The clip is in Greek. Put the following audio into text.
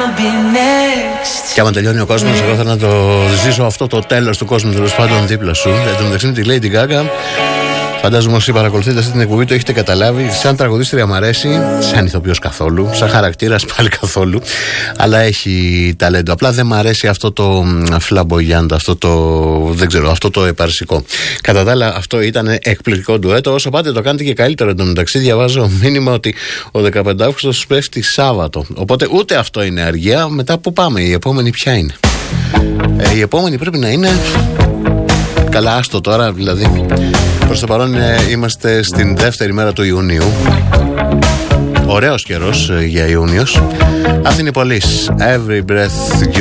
Και άμα τελειώνει ο κόσμος, εγώ θέλω να το ζήσω αυτό το τέλος του κόσμου, τέλος πάντων δίπλα σου. Εν τω μεταξύ τη Lady Gaga, φαντάζομαι όσοι παρακολουθείτε αυτή την εκπομπή το έχετε καταλάβει. Σαν τραγουδίστρια μου αρέσει, σαν ηθοποιός καθόλου, σαν χαρακτήρας πάλι καθόλου. Αλλά έχει ταλέντο. Απλά δεν μου αρέσει αυτό το φλαμπογιάντ, αυτό το, δεν ξέρω, αυτό το επαρσικό. Κατά τα άλλα, αυτό ήταν εκπληκτικό ντουέτο. Όσο πάτε το κάνετε και καλύτερο. Εν τω μεταξύ, διαβάζω μήνυμα ότι ο 15 Αύγουστος πέφτει Σάββατο. Οπότε ούτε αυτό είναι αργία. Μετά που πάμε, η επόμενη ποια είναι? Η επόμενη πρέπει να είναι. Καλά, άστο τώρα δηλαδή. Προς το παρόν είμαστε στην δεύτερη μέρα του Ιουνίου. Ωραίος καιρός για Ιούνιος. Athene Police, Every Breath You